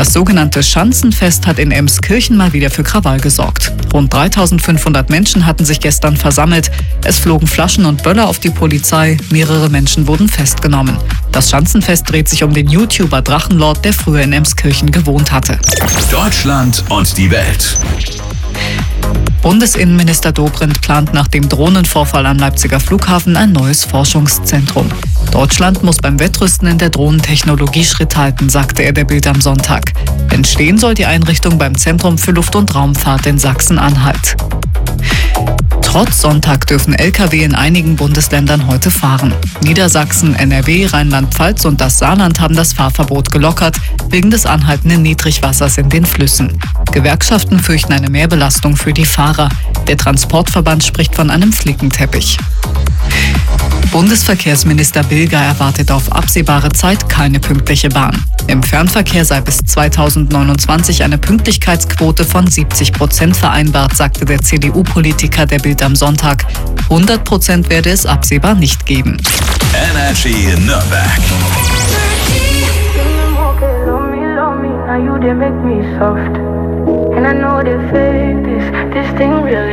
Das sogenannte Schanzenfest hat in Emskirchen mal wieder für Krawall gesorgt. Rund 3.500 Menschen hatten sich gestern versammelt. Es flogen Flaschen und Böller auf die Polizei. Mehrere Menschen wurden festgenommen. Das Schanzenfest dreht sich um den YouTuber Drachenlord, der früher in Emskirchen gewohnt hatte. Deutschland und die Welt. Bundesinnenminister Dobrindt plant nach dem Drohnenvorfall am Leipziger Flughafen ein neues Forschungszentrum. Deutschland muss beim Wettrüsten in der Drohnentechnologie Schritt halten, sagte er der Bild am Sonntag. Entstehen soll die Einrichtung beim Zentrum für Luft- und Raumfahrt in Sachsen-Anhalt. Trotz Sonntag dürfen Lkw in einigen Bundesländern heute fahren. Niedersachsen, NRW, Rheinland-Pfalz und das Saarland haben das Fahrverbot gelockert, wegen des anhaltenden Niedrigwassers in den Flüssen. Gewerkschaften fürchten eine Mehrbelastung für die Fahrer. Der Transportverband spricht von einem Flickenteppich. Bundesverkehrsminister Bilger erwartet auf absehbare Zeit keine pünktliche Bahn. Im Fernverkehr sei bis 2029 eine Pünktlichkeitsquote von 70% vereinbart, sagte der CDU-Politiker der Bild am Sonntag. 100% werde es absehbar nicht geben. Energy in Nürnberg. Now you did make me soft, and I know the fake this thing really